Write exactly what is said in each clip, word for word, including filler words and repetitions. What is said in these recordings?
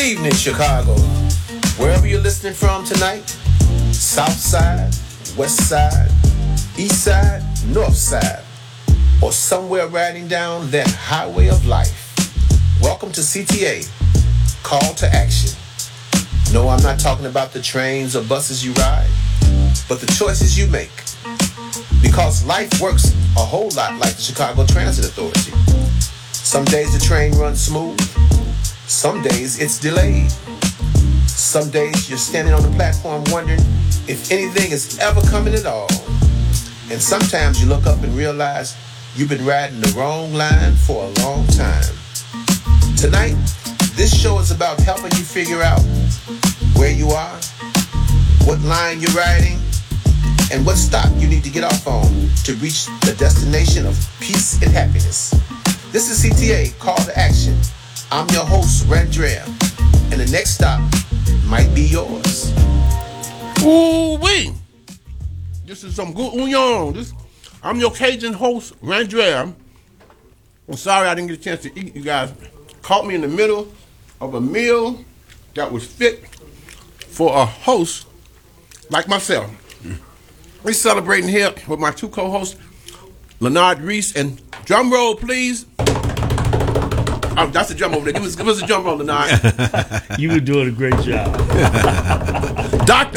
evening, Chicago. Wherever you're listening from tonight, South Side, West Side, East Side, North Side, or somewhere riding down that highway of life, welcome to C T A, Call to Action. No, I'm not talking about the trains or buses you ride, but the choices you make. Because life works a whole lot like the Chicago Transit Authority. Some days the train runs smooth. Some days it's delayed. Some days you're standing on the platform wondering if anything is ever coming at all. And sometimes you look up and realize you've been riding the wrong line for a long time. Tonight, this show is about helping you figure out where you are, what line you're riding, and what stop you need to get off on to reach the destination of peace and happiness. This is C T A, Call to Action. I'm your host, Randrea, and the next stop might be yours. Ooh-wee! This is some good union. This, I'm your Cajun host, Randrea. I'm sorry I didn't get a chance to eat. You guys caught me in the middle of a meal that was fit for a host like myself. We're celebrating here with my two co-hosts, Leonard Reese, and drum roll, please. Oh, that's a drum over there. Give us, give us a drum roll, Leonard. You were doing a great job. Doctor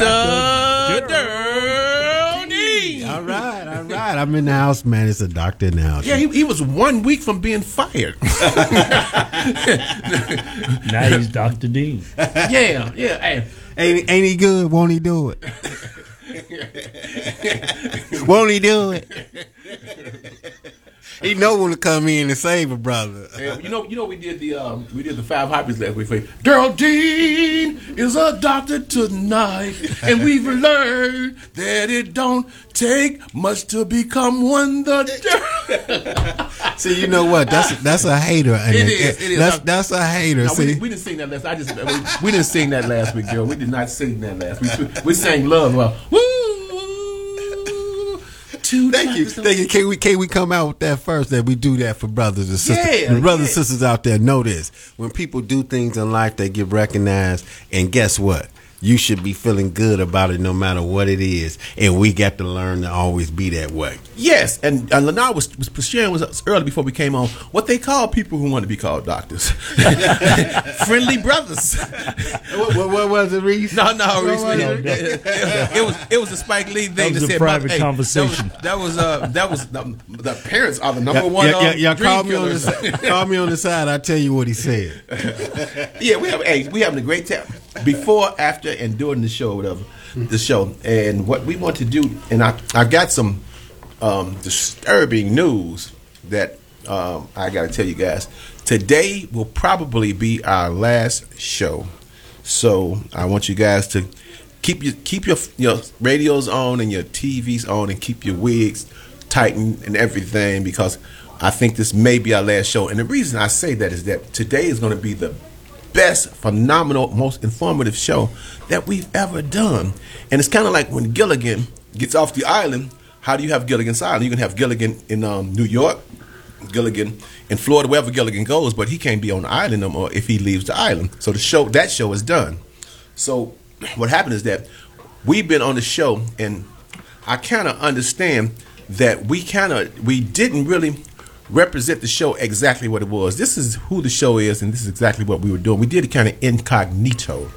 Daryl D. All right, all right. I'm in the house, man. It's a doctor in the house. Yeah, he, he was one week from being fired. Now he's Doctor Dean. Yeah, yeah. Hey. Ain't, ain't he good? Won't he do it? Won't he do it? He know when to come in and save a brother. Yeah, you know, you know, we did the um, we did the five hobbies last week. Daryl Dean is a doctor tonight, and we've learned that it don't take much to become one. The See, you know what? That's that's a hater. It is. It is. That's that's a hater. No, see, we, we didn't sing that last. I just we, we didn't sing that last week, girl. We did not sing that last week. We, we sang "Love." Well, woo. Thank you, thank you. Can we can we come out with that first? That we do that for brothers and sisters. Yeah, the brothers yeah. and sisters out there know this. When people do things in life, they get recognized, and guess what? You should be feeling good about it no matter what it is. And we got to learn to always be that way. Yes, and uh, Leonard was, was sharing with us earlier before we came on what they call people who want to be called doctors. Friendly brothers. what, what, what was it, Reese? No, no, Reese. No, no. It, it, it was it was a Spike Lee thing. That was that a said, private hey, conversation. That was that was, uh, that was the, the parents are the number Yeah, one. yeah, yeah, um, y'all dream call me on killers. the call me on the side. I tell you what he said. Yeah, we have hey, we having a great time before, after, and during the show, whatever the show. And what we want to do, and I I got some um, disturbing news that um, I got to tell you guys. Today will probably be our last show, so I want you guys to keep your keep your your radios on and your T Vs on, and keep your wigs tightened and everything, because I think this may be our last show. And the reason I say that is that today is going to be the best, phenomenal, most informative show that we've ever done. And it's kind of like when Gilligan gets off the island. How do you have Gilligan's Island? You can have Gilligan in um, New York, Gilligan in Florida, wherever Gilligan goes, but he can't be on the island no more if he leaves the island. So the show, that show is done. So what happened is that we've been on the show, and I kind of understand that we kind of we didn't really represent the show exactly what it was. This is who the show is, and this is exactly what we were doing. We did it kind of incognito.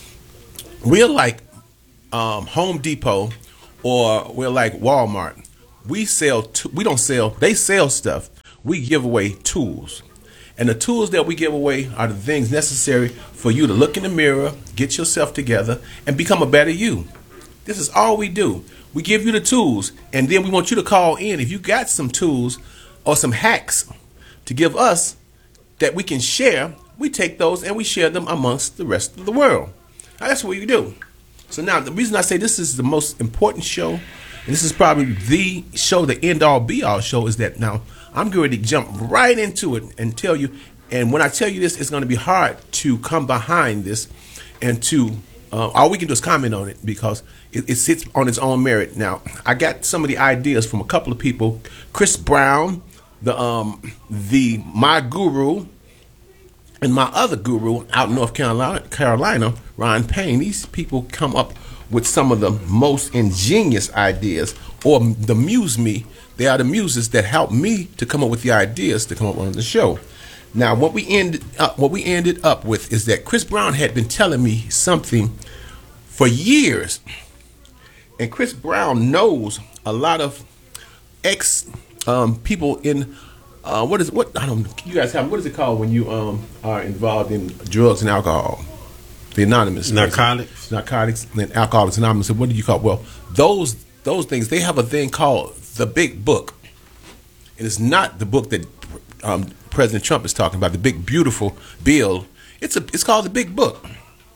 We're like um, Home Depot, or we're like Walmart. We sell. T- we don't sell. They sell stuff. We give away tools, and the tools that we give away are the things necessary for you to look in the mirror, get yourself together, and become a better you. This is all we do. We give you the tools, and then we want you to call in if you got some tools or some hacks to give us that we can share. We take those and we share them amongst the rest of the world. Now, that's what we do. So now, the reason I say this is the most important show, and this is probably the show, the end-all, be-all show, is that now I'm going to jump right into it and tell you, and when I tell you this, it's going to be hard to come behind this and to, uh, all we can do is comment on it, because it, it sits on its own merit. Now, I got some of the ideas from a couple of people. Chris Brown, the um, the My Guru, and my other guru out in North Carolina, Carolina, Ron Payne. These people come up with some of the most ingenious ideas, or the muse me. They are the muses that help me to come up with the ideas to come up on the show. Now, what we ended up, what we ended up with is that Chris Brown had been telling me something for years, and Chris Brown knows a lot of ex um, people in uh, what is what I don't you guys have what is it called when you um, are involved in drugs and alcohol? The anonymous Narcotics. narcotics and alcoholics anonymous. What do you call it? Well, those those things, they have a thing called the Big Book. It is not the book that um, President Trump is talking about, the big beautiful bill. It's a it's called the Big Book.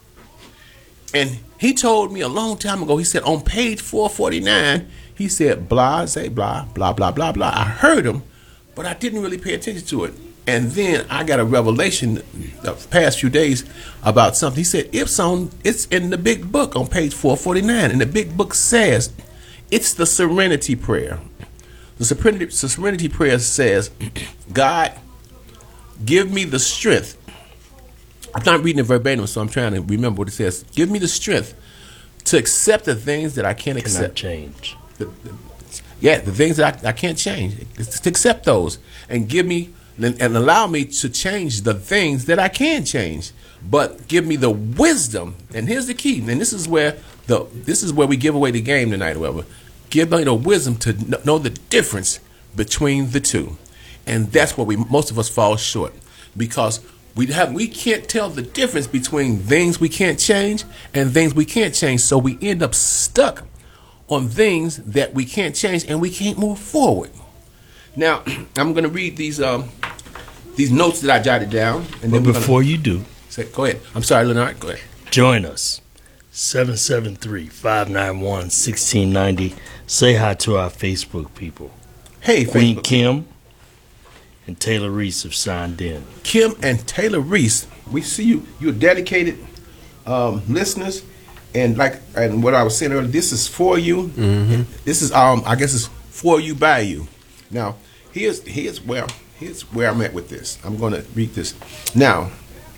And he told me a long time ago, he said on page four forty-nine, he said blah, say blah, blah, blah, blah, blah. I heard him, but I didn't really pay attention to it. And then I got a revelation the past few days about something. He said it's on it's in the Big Book on page four forty-nine. And the Big Book says it's the Serenity Prayer. The Serenity, the Serenity Prayer says, God, give me the strength. I'm not reading it verbatim, so I'm trying to remember what it says. Give me the strength to accept the things that I can't Cannot accept. change. The, the, yeah, the things that I, I can't change. It's to accept those and give me and, and allow me to change the things that I can change. But give me the wisdom. And here's the key. And this is where the this is where we give away the game tonight. However, give me the wisdom to kn- know the difference between the two. And that's where we most of us fall short, because we have we can't tell the difference between things we can't change and things we can't change. So we end up stuck on things that we can't change, and we can't move forward. Now, I'm going to read these um, these notes that I jotted down, and But then we're before gonna you do, say, go ahead. I'm sorry, Leonard. Go ahead. join us. seven seven three, five nine one, one six nine zero. Say hi to our Facebook people. Hey, Queen Facebook. Kim and Taylor Reese have signed in. Kim and Taylor Reese, we see you. You're dedicated um, listeners, and like and what I was saying earlier, this is for you. Mm-hmm. This is um, I guess it's for you by you. Now, here's here's where here's where I'm at with this. I'm going to read this now.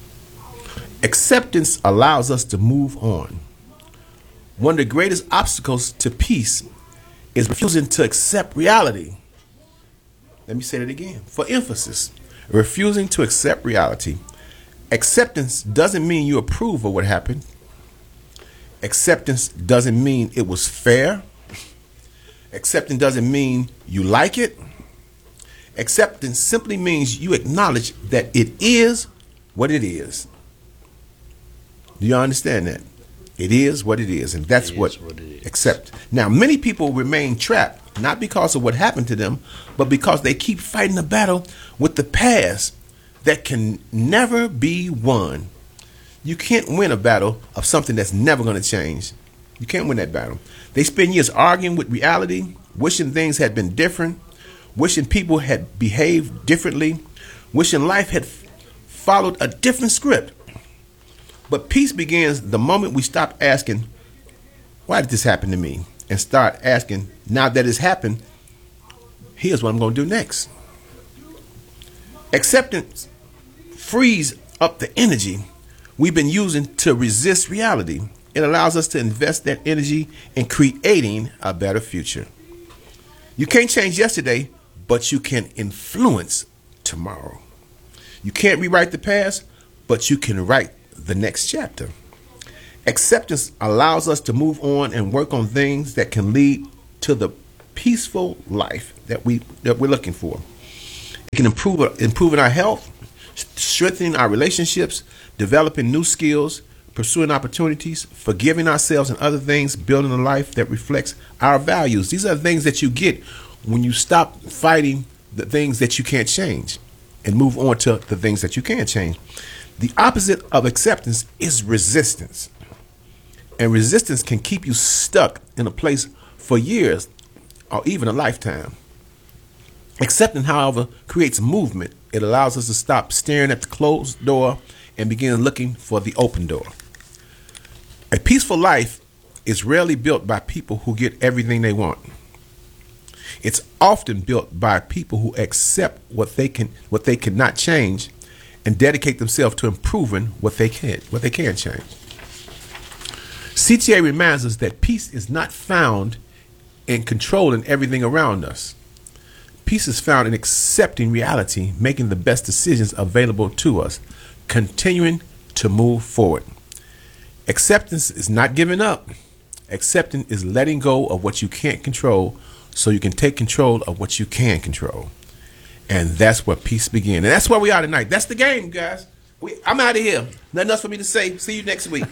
Acceptance allows us to move on. One of the greatest obstacles to peace is refusing to accept reality. Let me say that again for emphasis. Refusing to accept reality. Acceptance doesn't mean you approve of what happened. Acceptance doesn't mean it was fair. Acceptance doesn't mean you like it. Acceptance simply means you acknowledge that it is what it is. Do you understand that? It is what it is, and that's It what, is what it is. accept. Now, many people remain trapped, not because of what happened to them, but because they keep fighting a battle with the past that can never be won. You can't win a battle of something that's never going to change. You can't win that battle. They spend years arguing with reality, wishing things had been different, wishing people had behaved differently, wishing life had f- followed a different script. But peace begins the moment we stop asking, why did this happen to me? And start asking, now that it's happened, here's what I'm going to do next. Acceptance frees up the energy we've been using to resist reality. It allows us to invest that energy in creating a better future. You can't change yesterday, but you can influence tomorrow. You can't rewrite the past, but you can write the next chapter. Acceptance allows us to move on and work on things that can lead to the peaceful life that we that we're looking for. It can improve improving our health, strengthening our relationships, developing new skills, pursuing opportunities, forgiving ourselves and other things, building a life that reflects our values. These are the things that you get when you stop fighting the things that you can't change and move on to the things that you can change. The opposite of acceptance is resistance. And resistance can keep you stuck in a place for years or even a lifetime. Accepting, however, creates movement. It allows us to stop staring at the closed door and begin looking for the open door. A peaceful life is rarely built by people who get everything they want. It's often built by people who accept what they can, what they cannot change, and dedicate themselves to improving what they can, what they can change. C T A reminds us that peace is not found in controlling everything around us. Peace is found in accepting reality, making the best decisions available to us, continuing to move forward. Acceptance is not giving up. Accepting is letting go of what you can't control so you can take control of what you can control. And that's where peace begins. And that's where we are tonight. That's the game, guys. We, I'm out of here. Nothing else for me to say. See you next week.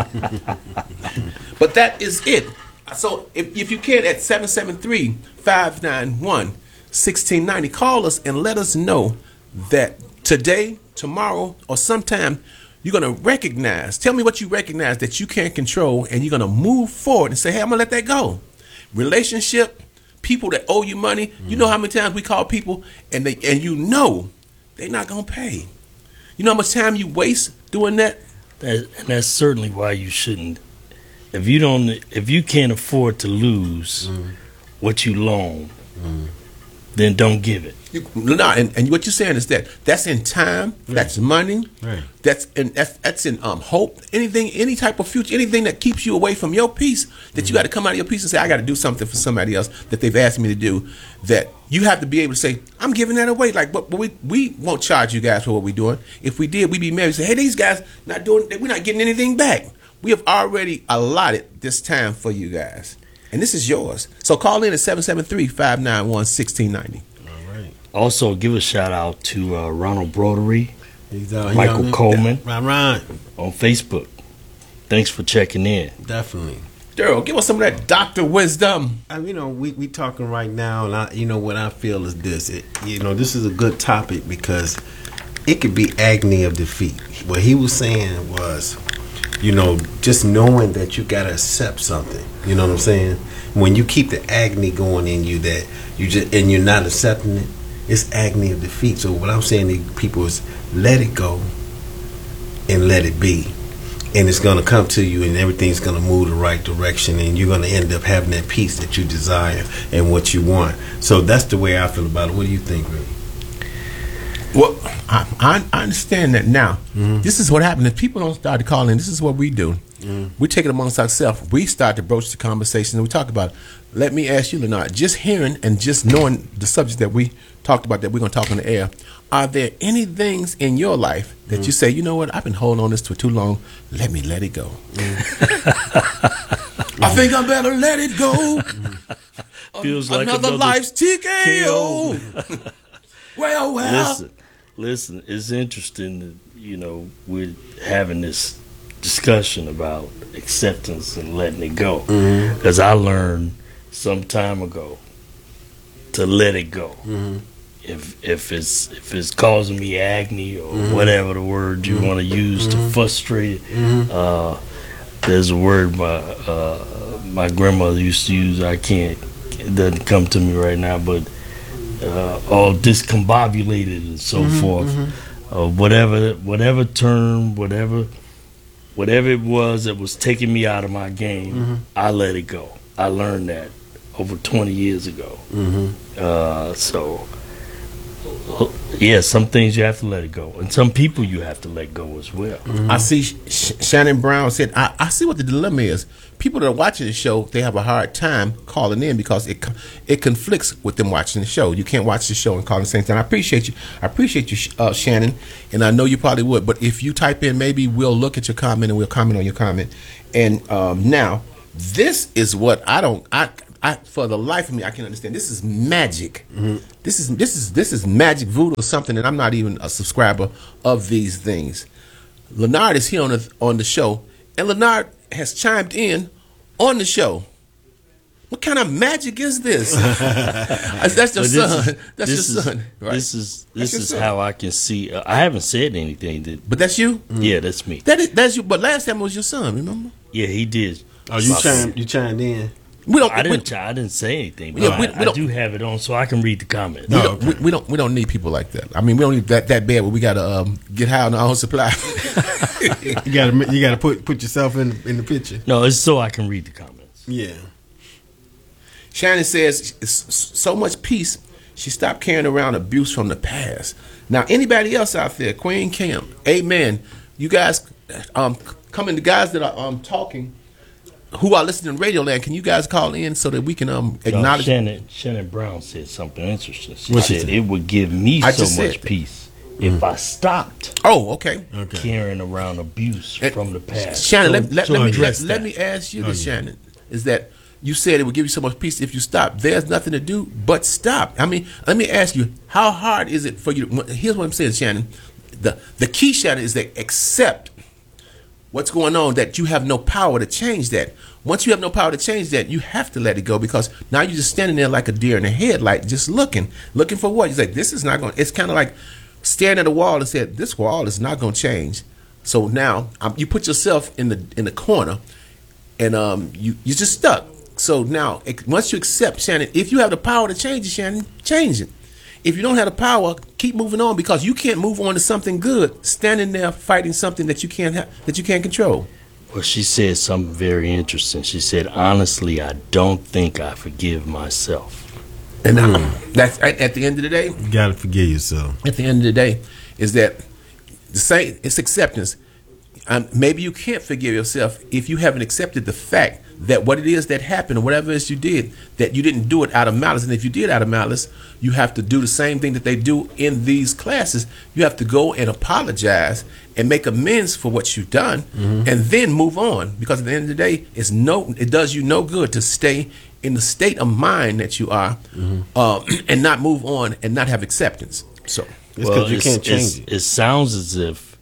But that is it. So if, if you can, at seven seven three, five nine one, one six nine zero, call us and let us know that today, tomorrow, or sometime you're going to recognize, tell me what you recognize that you can't control, and you're going to move forward and say, hey, I'm going to let that go. Relationship, people that owe you money. Mm-hmm. You know how many times we call people and they and you know they're not going to pay. You know how much time you waste doing that? That, and that's certainly why you shouldn't. If you don't, if you can't afford to lose mm. what you loan, mm. then don't give it. You, no, and, and what you're saying is that that's in time, right. that's money, right. that's in that's, that's in um hope, anything, any type of future, anything that keeps you away from your peace. That mm. you got to come out of your peace and say, I got to do something for somebody else that they've asked me to do. That you have to be able to say, I'm giving that away. Like, but, but we we won't charge you guys for what we're doing. If we did, we'd be mad. We say, hey, these guys not doing, we're not getting anything back. We have already allotted this time for you guys, and this is yours. So call in at seven seven three, five nine one, one six nine zero. All right. Also, give a shout out to uh, Ronald Brodery, He's out Michael here. Coleman, Right, right. on Facebook. Thanks for checking in. Definitely. Daryl, give us some of that doctor wisdom. I, you know, we we talking right now, and I, you know, what I feel is this. It, you know, this is a good topic because it could be agony of defeat. What he was saying was, you know, just knowing that you gotta accept something. You know what I'm saying? When you keep the agony going in you, that you just and you're not accepting it, it's agony of defeat. So what I'm saying to people is, let it go and let it be. And it's going to come to you, and everything's going to move the right direction, and you're going to end up having that peace that you desire and what you want. So that's the way I feel about it. What do you think, Ray? Well, I, I, I understand that now. Mm-hmm. This is what happens. If people don't start to call in, this is what we do. Mm-hmm. We take it amongst ourselves. We start to broach the conversation, and we talk about it. Let me ask you, Leonard, just hearing and just knowing the subject that we talked about, that we're going to talk on the air, are there any things in your life that mm-hmm. you say, you know what, I've been holding on this for too long, let me let it go? Mm-hmm. I think I better let it go. Mm-hmm. Feels like another, another life's T K O. well, well. Listen, listen, it's interesting that, you know, we're having this discussion about acceptance and letting it go. Because mm-hmm. I learned some time ago to let it go. Mm-hmm. If if it's if it's causing me agony or mm-hmm. whatever the word you mm-hmm. want to use mm-hmm. to frustrate it, mm-hmm. uh, there's a word my uh, my grandmother used to use. I can't, it doesn't come to me right now, but uh, all discombobulated and so mm-hmm. forth. Mm-hmm. Uh, whatever whatever term, whatever whatever it was that was taking me out of my game, mm-hmm. I let it go. I learned that over twenty years ago. Mm-hmm. Uh, so. Yeah, some things you have to let it go, and some people you have to let go as well. Mm-hmm. I see Sh- Shannon Brown said, I, I see what the dilemma is. People that are watching the show, they have a hard time calling in because it it conflicts with them watching the show. You can't watch the show and call at the same time. I appreciate you. I appreciate you, uh, Shannon, and I know you probably would. But if you type in, maybe we'll look at your comment and we'll comment on your comment. And um, now, this is what I don't. I. I, for the life of me, I can't understand. This is magic. Mm-hmm. This is this is this is magic voodoo or something, and I'm not even a subscriber of these things. Leonard is here on the on the show, and Leonard has chimed in on the show. What kind of magic is this? That's your son. Is, that's your is, son. Right? This is this is son. How I can see. Uh, I haven't said anything. That, but that's you. Mm-hmm. Yeah, that's me. That is that's you. But last time it was your son. Remember? Yeah, he did. Oh, you chimed you chimed in. We don't. I didn't. We, I didn't say anything. But yeah, we, I, we I do have it on, so I can read the comments. We, don't, we, we don't. We don't need people like that. I mean, we don't need that that bad. Where we gotta um, get high on our own supply. you gotta. You gotta put put yourself in in the picture. No, it's so I can read the comments. Yeah. Shannon says so much peace. She stopped carrying around abuse from the past. Now, anybody else out there, Queen Kim, Amen, you guys, um, coming, the guys that are um talking, who are listening to Radio Land, can you guys call in so that we can um acknowledge? Shannon, Shannon Brown said something interesting. She What's she said say? it would give me I so just said much that. peace if I stopped Oh, okay. Okay. carrying around abuse And from the past. Shannon, So- let, let, so let me address let, let that. me ask you Oh, this, yeah. Shannon, is that you said it would give you so much peace if you stop. There's nothing to do but stop. I mean, let me ask you, how hard is it for you? To, here's what I'm saying, Shannon. The the key, Shannon, is that accept what's going on, that you have no power to change that. Once you have no power to change that, you have to let it go, because now you're just standing there like a deer in a headlight, just looking, looking for what? You're like, this is not going. It's kind of like staring at a wall and said, this wall is not going to change. So now um, you put yourself in the in the corner, and um, you you're just stuck. So now, ex- once you accept, Shannon, if you have the power to change it, Shannon, change it. If you don't have the power, keep moving on, because you can't move on to something good standing there fighting something that you can't ha- that you can't control. Well, she said something very interesting. She said, honestly, I don't think I forgive myself. And uh, that's at, at the end of the day. You gotta forgive yourself. At the end of the day, is that the same? It's acceptance. Um, maybe you can't forgive yourself if you haven't accepted the fact that what it is that happened, or whatever it is you did, that you didn't do it out of malice. And if you did out of malice, you have to do the same thing that they do in these classes. You have to go and apologize and make amends for what you've done, mm-hmm. and then move on. Because at the end of the day, it's no, it does you no good to stay in the state of mind that you are, mm-hmm. uh, and not move on and not have acceptance. So It's because you can't change it's, it. It sounds as if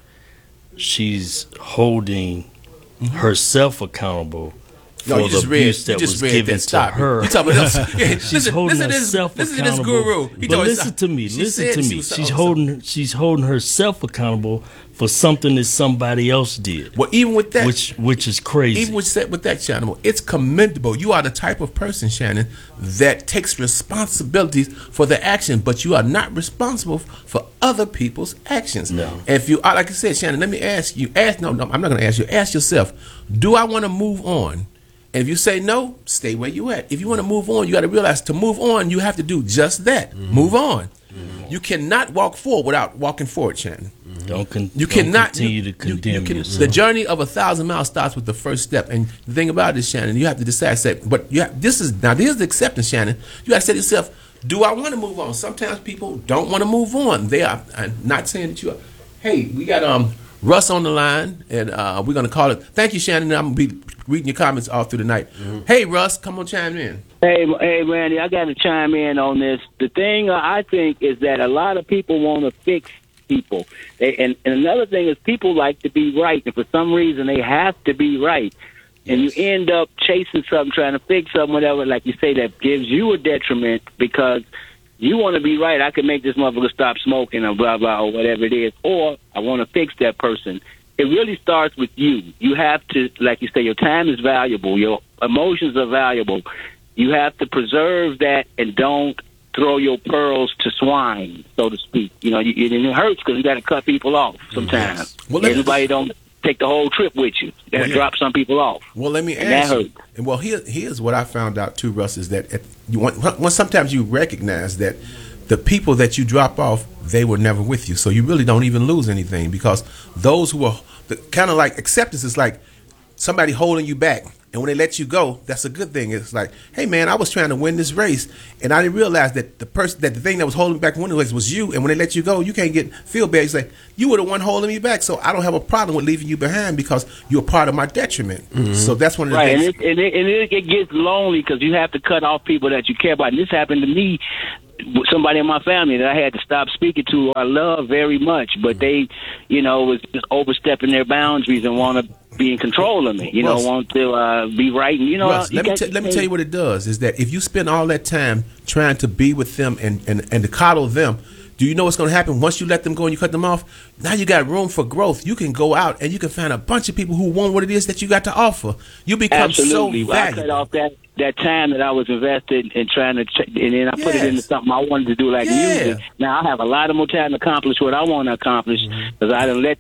she's holding herself accountable for No, you the just read. abuse You that just was read given that. to Stop. her. You talking about else? Yeah, She's listen, holding listen to this- herself listen to this accountable. guru. He But told us- listen to me. she Listen said to she me. was- She's oh, holding. She's holding herself accountable for something that somebody else did. Well, even with that, which which is crazy. even with that, with that, Shannon, it's commendable. You are the type of person, Shannon, that takes responsibilities for the action, but you are not responsible for other people's actions. No. And if you are, like I said, Shannon, let me ask you. Ask no, no, I'm not going to ask you. Ask yourself: do I want to move on? And if you say no, stay where you at. If you want to move on, you got to realize to move on, you have to do just that. Mm-hmm. Move on. Mm-hmm. You cannot walk forward without walking forward, Shannon. Mm-hmm. Don't, con- You don't cannot continue you, to condemn you, you can, yourself. The journey of a thousand miles starts with the first step. And the thing about it is, Shannon, you have to decide. Say, but you have, this is now. Here's the acceptance, Shannon. You got to say to yourself, do I want to move on? Sometimes people don't want to move on. They are. I'm not saying that you are. Hey, we got um Russ on the line, and uh, we're gonna call it. Thank you, Shannon. I'm gonna be reading your comments all through the night. Mm-hmm. Hey, Russ, come on, chime in. Hey, hey, Randy, I got to chime in on this. The thing uh, I think is that a lot of people want to fix people. They, and, and another thing is people like to be right, and for some reason they have to be right. And you end up chasing something, trying to fix something, whatever, like you say, that gives you a detriment because you want to be right. I can make this motherfucker stop smoking or blah, blah, or whatever it is. Or I want to fix that person. It really starts with you. You have to, like you say, your time is valuable. Your emotions are valuable. You have to preserve that and don't throw your pearls to swine, so to speak. You know, you, it hurts because you got to cut people off sometimes. Yes. Well, everybody don't take the whole trip with you. You got to well, yeah. drop some people off. Well, let me and ask that you. And well, here, here's what I found out too, Russ, is that at, you want, once sometimes you recognize that the people that you drop off, they were never with you. So you really don't even lose anything, because those who are kind of like acceptance is like somebody holding you back. And when they let you go, that's a good thing. It's like, hey, man, I was trying to win this race, and I didn't realize that the person, that the thing that was holding me back from winning the race was you. And when they let you go, you can't get feel bad. It's like, you were the one holding me back, so I don't have a problem with leaving you behind because you're part of my detriment. Mm-hmm. So that's one of the right, things. and it, and it, and it, it gets lonely because you have to cut off people that you care about. And this happened to me with somebody in my family that I had to stop speaking to, who I love very much, but they, you know, was just overstepping their boundaries and want to be in control of me, you Russ, know, want to uh, be right. And, you know, Russ, you let, me t- let me tell you what it does is that if you spend all that time trying to be with them and, and, and to coddle them, do you know what's going to happen once you let them go and you cut them off? Now you got room for growth. You can go out and you can find a bunch of people who want what it is that you got to offer. You become Absolutely. so well, valuable. I cut off that, that time that I was invested in trying to, ch- and then I yes. put it into something I wanted to do, like yeah. music. Now I have a lot of more time to accomplish what I want to accomplish because mm-hmm. I done let that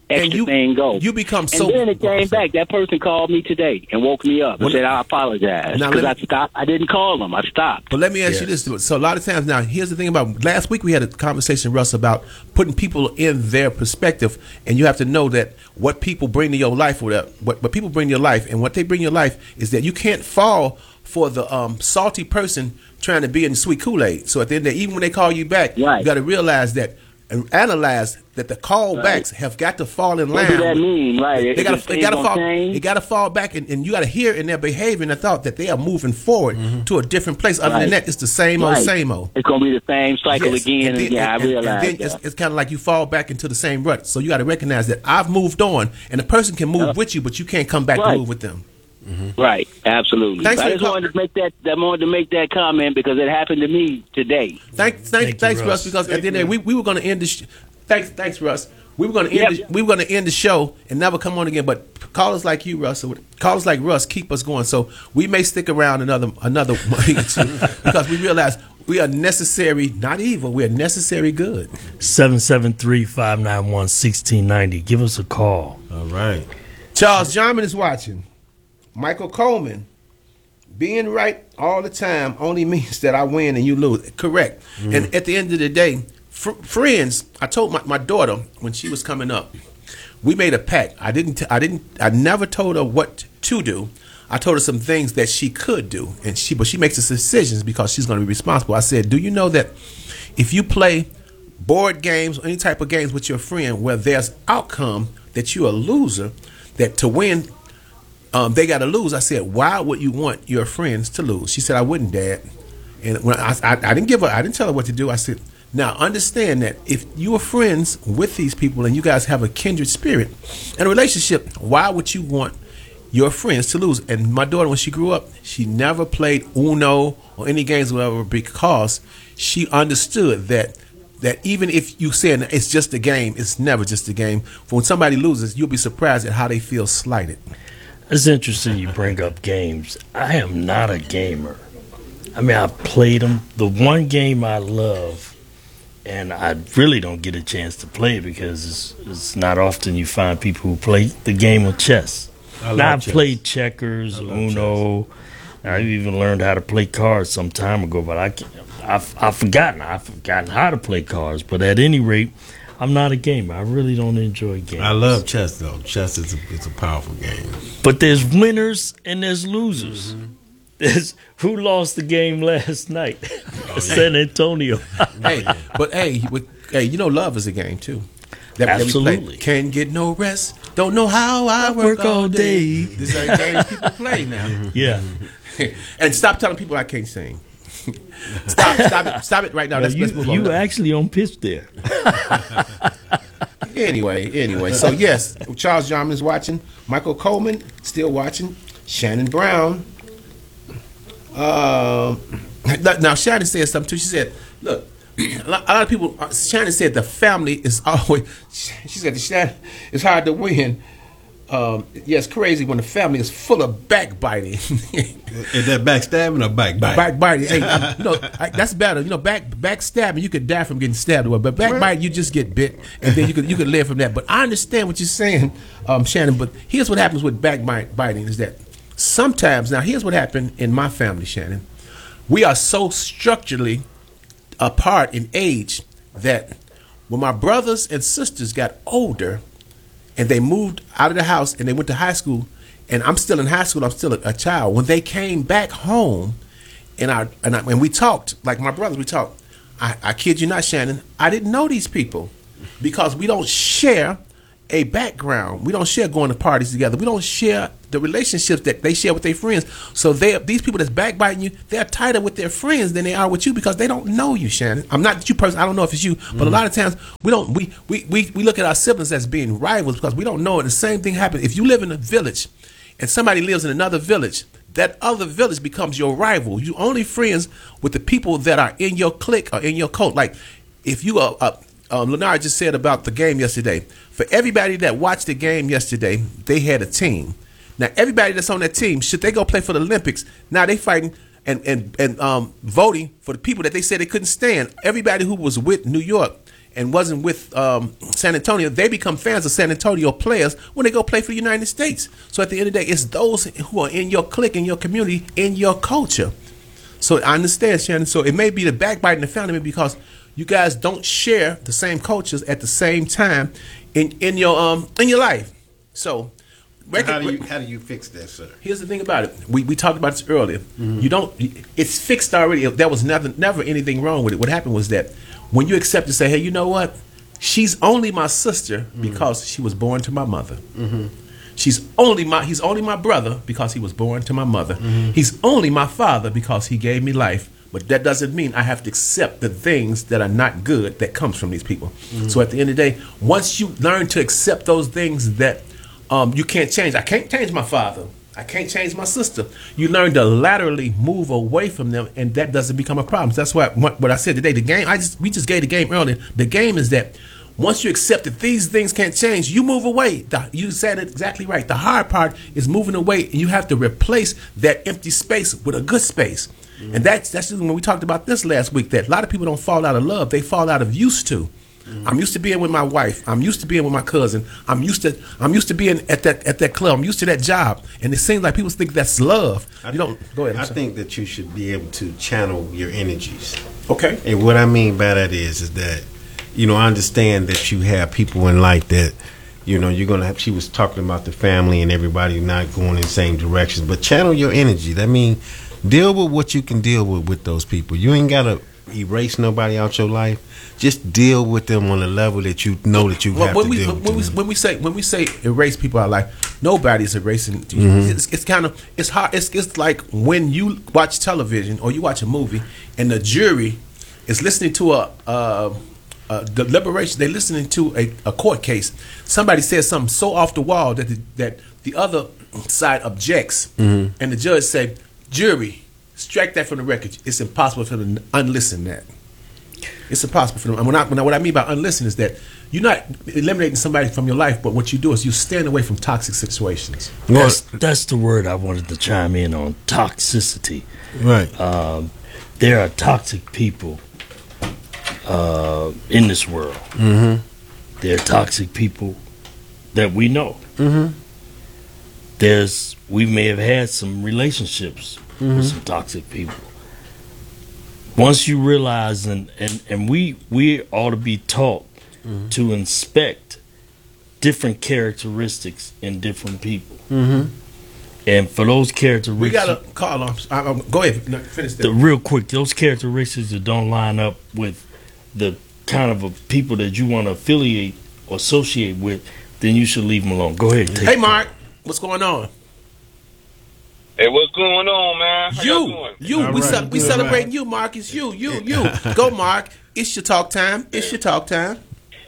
extra and you, thing go. You become so. And then it came back. That person called me today and woke me up and well, said, I apologize. Because I stopped. I didn't call them. I stopped. But let me ask yes. you this. So a lot of times now, here's the thing about, last week we had a conversation, Russ, about putting people in their perspective. And you have to know that what people bring to your life, or what, what people bring to your life, and what they bring to your life is that you can't fall for the um, salty person trying to be in the sweet Kool-Aid. So at the end of the day, even when they call you back, right. you got to realize that and analyze that the callbacks right. have got to fall in line. What does that mean? Right. They got to they got to fall. Change? They got to fall back, and, and you got to hear in their behavior and their thought that they are moving forward mm-hmm. to a different place. Other right. than that, it's the same old, right. same old. It's gonna be the same cycle yes. again and, then, again. And, I realize and then that. It's, it's kind of like you fall back into the same rut. So you got to recognize that I've moved on, and the person can move uh, with you, but you can't come back right. and move with them. Mm-hmm. Right, absolutely. Thanks I just call- wanted to make that. I wanted to make that comment because it happened to me today. Thank, thank, Thank thanks, you, Russ. Russ. Because Thank at the end of the day, we, we were going to end the. Sh- thanks, thanks, Russ. We were going to end. Yep. The, we were going to end the show and never come on again. But callers like you, Russ, callers like Russ, keep us going. So we may stick around another another week or two because we realize we are necessary, not evil. We are necessary good. seven seven three, five nine one, one six nine zero. Give us a call. All right. Charles Jarman is watching. Michael Coleman. Being right all the time only means that I win and you lose. Correct. Mm-hmm. And at the end of the day, fr- friends, I told my, my daughter when she was coming up, we made a pact. I didn't. T- I didn't. I never told her what to do. I told her some things that she could do, and she. But she makes the decisions because she's going to be responsible. I said, "Do you know that if you play board games or any type of games with your friend where there's outcome that you're a loser, that to win." Um, they got to lose. I said, why would you want your friends to lose? She said, I wouldn't, Dad. And when I, I, I didn't give her, I didn't tell her what to do. I said, now understand that if you are friends with these people and you guys have a kindred spirit and a relationship, why would you want your friends to lose? And my daughter, when she grew up, she never played Uno or any games or whatever because she understood that that even if you say it's just a game, it's never just a game. For when somebody loses, you'll be surprised at how they feel slighted. It's interesting you bring up games. I am not a gamer. I mean, I played them. The one game I love, and I really don't get a chance to play it because it's, it's not often you find people who play the game of chess. Now, I've chess. played checkers, Uno. Chess. I've even learned how to play cards some time ago, but I can't, I've, I've forgotten. I've forgotten how to play cards. But at any rate, I'm not a gamer. I really don't enjoy games. I love chess, though. Chess is a, it's a powerful game. But there's winners and there's losers. Mm-hmm. There's who lost the game last night? Oh, yeah. San Antonio. Hey, but hey, with, hey, you know, love is a game too. That, Absolutely. That we play. Can't get no rest. Don't know how I, I work, work all day. day. This is a game people play now. Yeah. And stop telling people I can't sing. Stop, stop it, stop it right now. Well, let's, you let's move on. you were actually on pitch there. Anyway, anyway. So yes, Charles Jarman is watching. Michael Coleman still watching. Shannon Brown. Uh, now Shannon said something too. She said, "Look, a lot, a lot of people." Uh, Shannon said the family is always. She said the Shannon it's hard to win. Um, yeah, it's crazy when the family is full of backbiting. Is that backstabbing or backbiting? Backbiting. Hey, you know, I, that's better. You know, back backstabbing, you could die from getting stabbed, but backbiting, you just get bit, and then you could you could live from that. But I understand what you're saying, um, Shannon. But here's what happens with backbiting: is that sometimes, now here's what happened in my family, Shannon. We are so structurally apart in age that when my brothers and sisters got older, and they moved out of the house and they went to high school, and I'm still in high school, I'm still a, a child. When they came back home and I and, I, and we talked, like my brothers, we talked, I, I kid you not, Shannon, I didn't know these people because we don't share a background. We don't share going to parties together. We don't share the relationships that they share with their friends. So they these people that's backbiting you, they're tighter with their friends than they are with you because they don't know you, Shannon. I'm not you person. I don't know if it's you, but mm. a lot of times we don't. We, we we we look at our siblings as being rivals because we don't know it. The same thing happens if you live in a village, and somebody lives in another village. That other village becomes your rival. You only friends with the people that are in your clique or in your cult. Like if you are. Uh, Um, Lenard just said about the game yesterday. For everybody that watched the game yesterday, they had a team. Now, everybody that's on that team, should they go play for the Olympics? Now they fighting and and and um, voting for the people that they said they couldn't stand. Everybody who was with New York and wasn't with um, San Antonio, they become fans of San Antonio players when they go play for the United States. So at the end of the day, it's those who are in your clique, in your community, in your culture. So I understand, Shannon. So it may be the backbiting in the family because you guys don't share the same cultures at the same time in, in your um in your life. So how do you how do you fix that, sir? Here's the thing about it. We we talked about this earlier. Mm-hmm. You don't. It's fixed already. There was never never anything wrong with it. What happened was that when you accept and say, hey, you know what? She's only my sister mm-hmm. because she was born to my mother. Mm-hmm. She's only my. He's only my brother because he was born to my mother. Mm-hmm. He's only my father because he gave me life. But that doesn't mean I have to accept the things that are not good that comes from these people. Mm-hmm. So at the end of the day, once you learn to accept those things that um, you can't change, I can't change my father. I can't change my sister. You learn to laterally move away from them, and that doesn't become a problem. So that's why what, what I said today. The game. I just we just gave the game earlier. The game is that once you accept that these things can't change, you move away. The, you said it exactly right. The hard part is moving away, and you have to replace that empty space with a good space. Mm-hmm. And that's that's when we talked about this last week. That a lot of people don't fall out of love; they fall out of used to. Mm-hmm. I'm used to being with my wife. I'm used to being with my cousin. I'm used to I'm used to being at that at that club. I'm used to that job. And it seems like people think that's love. I you don't go ahead. I'm I sorry. think that you should be able to channel your energies. Okay. And what I mean by that is is that, you know, I understand that you have people in life that, you know, you're gonna have. She was talking about the family and everybody not going in the same directions, but channel your energy. That means deal with what you can deal with with those people. You ain't gotta erase nobody out your life. Just deal with them on a level that you know that you well, have when to we, deal when with we, them. when we say when we say erase people out of life, nobody's erasing. Mm-hmm. It's, it's kind of it's hard. It's, it's like when you watch television or you watch a movie and the jury is listening to a, a, a deliberation. They're listening to a, a court case. Somebody says something so off the wall that the, that the other side objects, mm-hmm. and the judge say, "Jury, strike that from the record. It's impossible for them to unlisten that." It's impossible for them. And when I, when I, what I mean by unlisten is that you're not eliminating somebody from your life, but what you do is you stand away from toxic situations. That's, that's the word I wanted to chime in on, toxicity. Right. Um, there are toxic people uh, in this world. Mm-hmm. There are toxic people that we know. Mm-hmm. There's we may have had some relationships mm-hmm. with some toxic people. Once you realize, and, and, and we we ought to be taught mm-hmm. to inspect different characteristics in different people. Mm-hmm. And for those characteristics... We got to call on... Uh, go ahead, no, finish that. The, real quick, those characteristics that don't line up with the kind of a people that you want to affiliate or associate with, then you should leave them alone. Go ahead. Take hey, Mark, what's going on? Hey, what's going on, man? How y'all You, doing? you, All we, right, ce- we good, celebrating right. you, Mark. It's you, you, you. Go, Mark. It's your talk time. It's your talk time.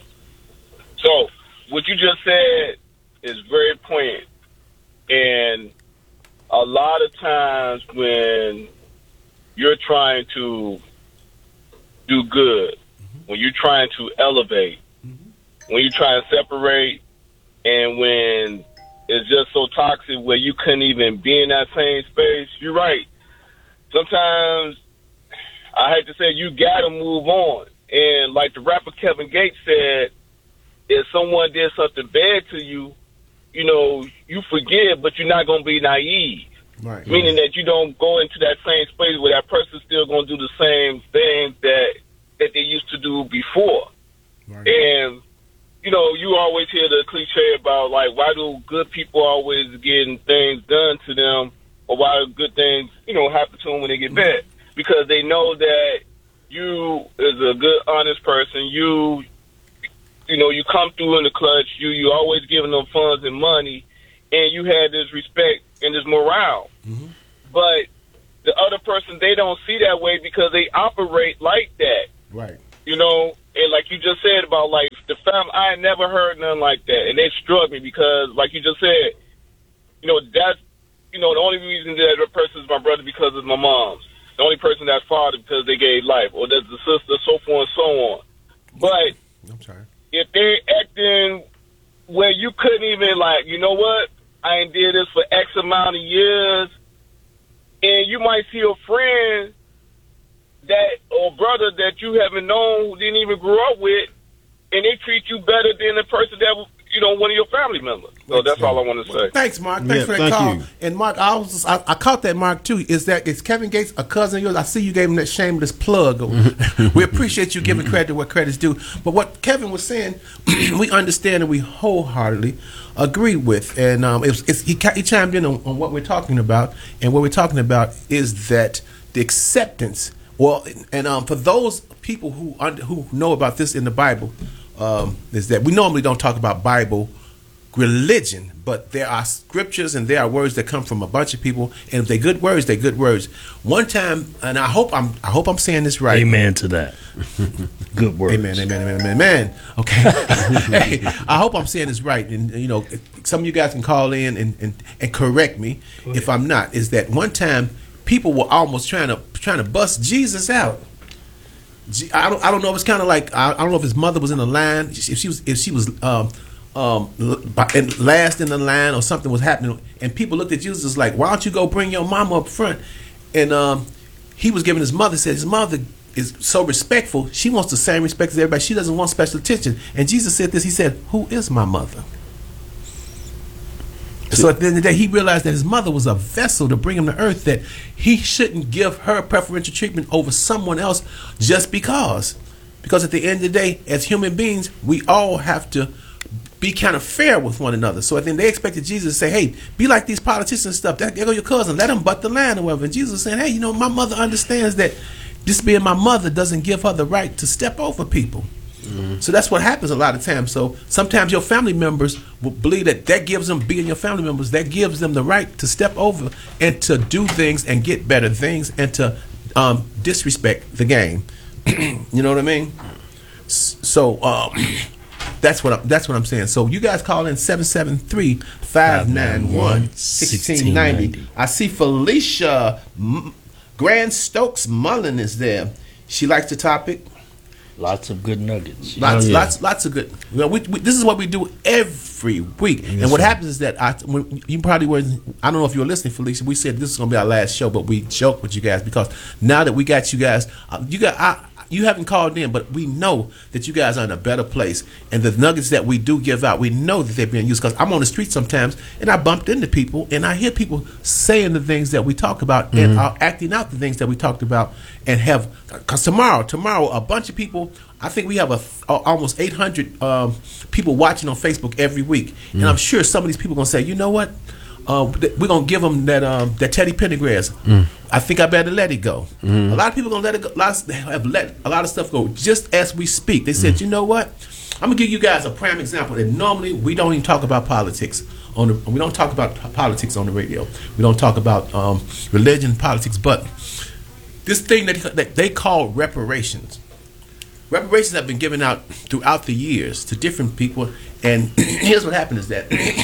So, what you just said is very poignant. And a lot of times when you're trying to do good, mm-hmm. when you're trying to elevate, mm-hmm. when you're trying to separate, and when it's just so toxic where you couldn't even be in that same space, you're right. Sometimes, I hate to say, you got to move on. And like the rapper Kevin Gates said, if someone did something bad to you, you know, you forgive, but you're not going to be naive. Right. Meaning that you don't go into that same space where that person's still going to do the same thing that that they used to do before. Right. And, you know, you always hear the cliche about, like, why do good people always getting things done to them, or why do good things, you know, happen to them when they get bad? Because they know that you is a good, honest person. You, you know, you come through in the clutch. You, you always giving them funds and money, and you had this respect and this morale. Mm-hmm. But the other person, they don't see that way because they operate like that. Right. You know, and like you just said about, like, the family, I had never heard nothing like that. And it struck me because, like you just said, you know, that's, you know, the only reason that a person is my brother because of my mom's. The only person that's father because they gave life, or that's the sister, so forth and so on. But I'm sorry. If they're acting where you couldn't even, like, you know what, I ain't did this for X amount of years, and you might see a friend that or brother that you haven't known, who didn't even grow up with, and they treat you better than the person that you know one of your family members. So that's all I want to say. Thanks, Mark. Thanks Yeah, for that thank call. you. And Mark, I, was, I I caught that, Mark, too. Is that is Kevin Gates a cousin of yours? I see you gave him that shameless plug. We appreciate you giving credit where credit's due. But what Kevin was saying, we understand and we wholeheartedly agree with. And um, it's, it's, he, he chimed in on, on what we're talking about. And what we're talking about is that the acceptance. Well, and um, for those people who under, who know about this in the Bible, um, is that we normally don't talk about Bible religion, but there are scriptures and there are words that come from a bunch of people, and if they're good words, they're good words. One time, and I hope I'm I hope I'm saying this right. Amen to that. Good words. Amen, amen, amen, amen, amen. Okay. Hey, I hope I'm saying this right, and you know, some of you guys can call in and and, and correct me if I'm not. Is that one time people were almost trying to trying to bust Jesus out. I don't I don't know. It's kind of like I, I don't know if his mother was in the line, if she was if she was. Um, Um, and last in the line or something was happening, and people looked at Jesus like, why don't you go bring your mama up front? And um, he was giving his mother, said his mother is so respectful, she wants the same respect as everybody, she doesn't want special attention. And Jesus said this, he said, who is my mother? So at the end of the day, he realized that his mother was a vessel to bring him to earth, that he shouldn't give her preferential treatment over someone else just because. Because at the end of the day, as human beings, we all have to be kind of fair with one another. So I think they expected Jesus to say, hey, be like these politicians and stuff. There go your cousin. Let them butt the line or whatever. And Jesus was saying, hey, you know, my mother understands that this being my mother doesn't give her the right to step over people. Mm-hmm. So that's what happens a lot of times. So sometimes your family members will believe that that gives them, being your family members, that gives them the right to step over and to do things and get better things and to um, disrespect the game. You know what I mean? So, um, That's what I'm, that's what I'm saying. So you guys call in seven seven three, five nine one, one six nine zero. I see Felicia M- Grand Stokes Mullen is there. She likes the topic. Lots of good nuggets. Lots, Oh, yeah. lots, lots of good. Well, we, we, this is what we do every week. Yes, and what sir. happens is that I, when you probably were. I don't know if you were listening, Felicia. We said this is going to be our last show, but we joked with you guys because now that we got you guys, uh, you got. I, You haven't called in, but we know that you guys are in a better place. And the nuggets that we do give out, we know that they're being used. Because I'm on the street sometimes, and I bumped into people, and I hear people saying the things that we talk about and Mm-hmm. are acting out the things that we talked about. And have, because tomorrow, tomorrow, a bunch of people, I think we have a, a almost eight hundred um, people watching on Facebook every week. Mm-hmm. And I'm sure some of these people are going to say, you know what? Uh, th- we're gonna give them that um, that Teddy Pendergrass. Mm. I think I better let it go. Mm. A lot of people gonna let it go. A lot of, have let a lot of stuff go just as we speak. They said, mm. you know what? I'm gonna give you guys a prime example. And normally we don't even talk about politics on the. We don't talk about politics on the radio. We don't talk about um, religion, politics. But this thing that, that they call reparations. Reparations have been given out throughout the years to different people. And here's what happened: is that.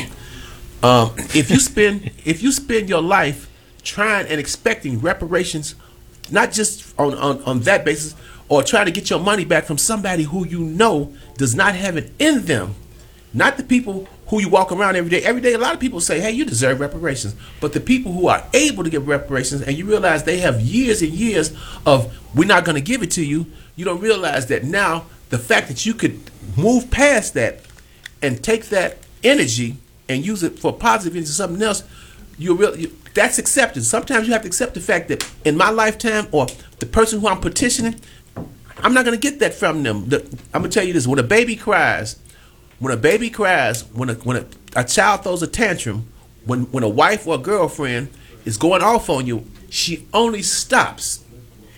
Um, if you spend if you spend your life trying and expecting reparations, not just on, on, on that basis, or trying to get your money back from somebody who you know does not have it in them, not the people who you walk around every day. Every day, a lot of people say, hey, you deserve reparations. But the people who are able to give reparations, and you realize they have years and years of, we're not going to give it to you, you don't realize that now the fact that you could move past that and take that energy and use it for positive into something else, you real you, that's acceptance. Sometimes you have to accept the fact that in my lifetime, or the person who I'm petitioning, I'm not going to get that from them. The, I'm going to tell you this: when a baby cries, when a baby cries, when a when a, a child throws a tantrum, when when a wife or a girlfriend is going off on you, she only stops.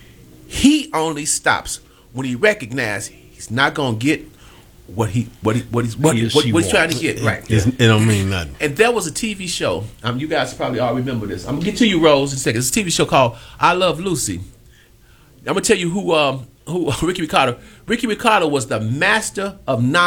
He only stops when he recognizes he's not going to get what he what he what he's what, He or what, she what he's trying to wants. get right. It's, it don't mean nothing. And there was a T V show. Um, you guys probably all remember this. I'm gonna get to you, Rose, in a second. It's a T V show called I Love Lucy. I'm gonna tell you who um who Ricky Ricardo. Ricky Ricardo was the master of non.